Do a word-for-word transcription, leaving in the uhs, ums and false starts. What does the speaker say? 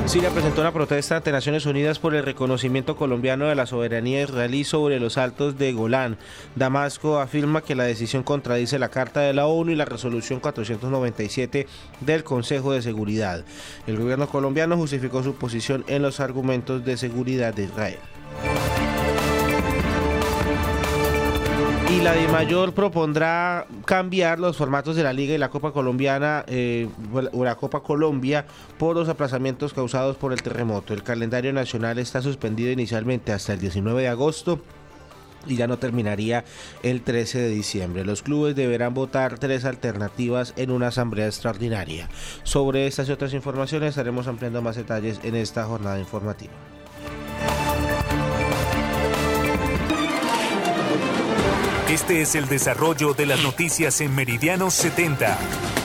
Siria presentó una protesta ante Naciones Unidas por el reconocimiento colombiano de la soberanía israelí sobre los altos de Golán. Damasco afirma que la decisión contradice la Carta de la ONU y la resolución cuatrocientos noventa y siete del Consejo de Seguridad. El gobierno colombiano justificó su posición en los argumentos de seguridad de Israel. Y la DIMAYOR propondrá cambiar los formatos de la Liga y la Copa Colombiana, eh, o la Copa Colombia, por los aplazamientos causados por el terremoto. El calendario nacional está suspendido inicialmente hasta el diecinueve de agosto y ya no terminaría el trece de diciembre. Los clubes deberán votar tres alternativas en una asamblea extraordinaria. Sobre estas y otras informaciones estaremos ampliando más detalles en esta jornada informativa. Este es el desarrollo de las noticias en Meridiano setenta.